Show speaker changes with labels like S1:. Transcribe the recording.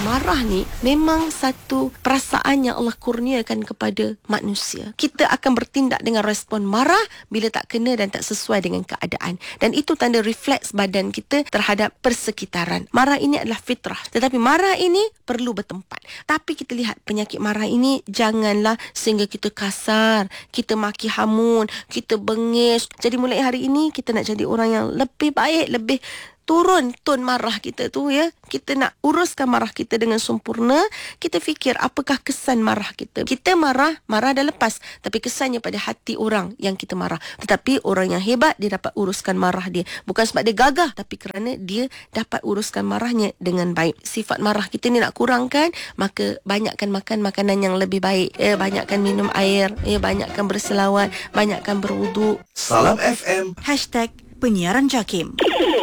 S1: marah ni memang satu perasaan yang Allah kurniakan kepada manusia. Kita akan bertindak dengan respon marah bila tak kena dan tak sesuai dengan keadaan. Dan itu tanda refleks badan kita terhadap persekitaran. Marah ini adalah fitrah. Tetapi marah ini perlu bertempat. Tapi kita lihat penyakit marah ini janganlah sehingga kita kasar, kita maki hamun, kita bengis. Jadi mulai hari ini kita nak jadi orang yang lebih baik, lebih turun tone marah kita tu ya. Kita nak uruskan marah kita dengan sempurna. Kita fikir apakah kesan marah kita. Kita marah dah lepas. Tapi kesannya pada hati orang yang kita marah. Tetapi orang yang hebat, dia dapat uruskan marah dia. Bukan sebab dia gagah, tapi kerana dia dapat uruskan marahnya dengan baik. Sifat marah kita ni nak kurangkan, maka banyakkan makan makanan yang lebih baik. Banyakkan minum air. Banyakkan berselawat. Banyakkan berwuduk.
S2: Salam FM.
S3: #penyiaran JAKIM.